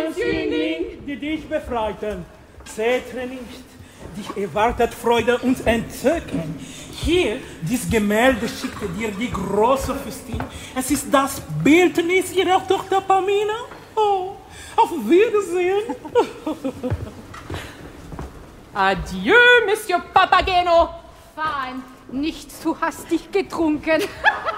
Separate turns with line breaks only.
Jüngling, die dich befreiten. Zittere nicht, dich erwartet Freude und Entzücken. Hier, dies Gemälde schickte dir die große Fürstin. Es ist das Bildnis ihrer Tochter Pamina. Oh, auf Wiedersehen.
Adieu, Monsieur Papageno. Fein, nicht zu hastig getrunken.